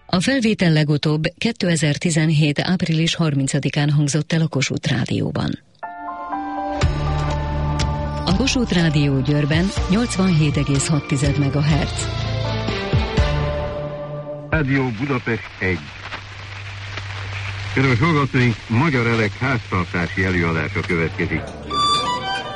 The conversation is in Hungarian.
A felvétel legutóbb 2017. április 30-án hangzott el a Kossuth Rádióban. A Kossuth Rádió Győrben 87,6 MHz. Rádió Budapest 1. Kedves hallgatóink, Magyar Elek háztartási előadása következik.